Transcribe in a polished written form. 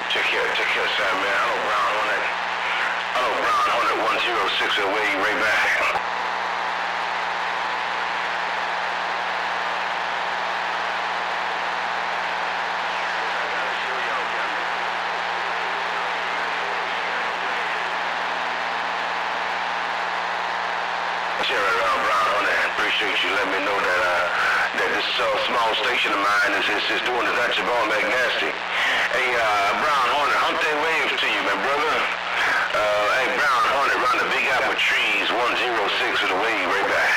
Take care, Sam, man. Hello, Brown Hornet. Hello, Brown Hornet 106 away, right back. Share it around, Brown Hornet. Appreciate you letting me know that this small station of mine is doing the Dutch ball make nasty. Hey, Brown Hornet, hump that wave to you, my brother. Hey, Brown Hornet, run the Big Apple Trees 106 with the wave right back.